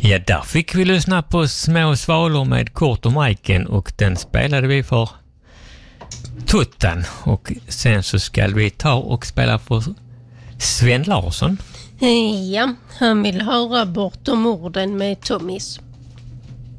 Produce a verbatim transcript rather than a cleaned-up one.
Ja, där fick vi lyssna på Små svalor med Kurt och Majken och den spelade vi för Tuttan. Och sen så ska vi ta och spela för Sven Larsson. Ja, han vill höra Bortom orden med Tommys.